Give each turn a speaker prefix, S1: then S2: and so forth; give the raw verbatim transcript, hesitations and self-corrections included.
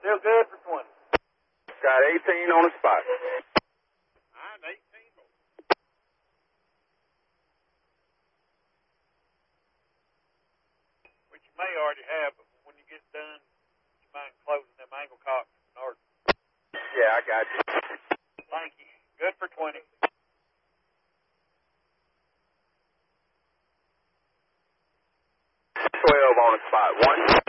S1: Still good for twenty.
S2: Got eighteen on the spot.
S1: All right, eighteen more. Which you may already have, but when you get done, you mind closing them angle cocks and arcs.
S2: Yeah, I got you.
S1: Thank you. Good for twenty.
S2: twelve on the spot. One.